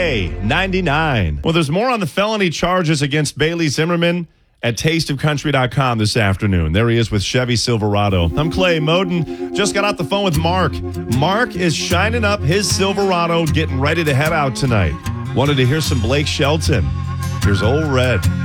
Clay, 99. Well, there's more on the felony charges against Bailey Zimmerman at tasteofcountry.com this afternoon. There he is with Chevy Silverado. I'm Clay Moden. Just got off the phone with Mark. Mark is shining up his Silverado, getting ready to head out tonight. Wanted to hear some Blake Shelton. Here's Old Red.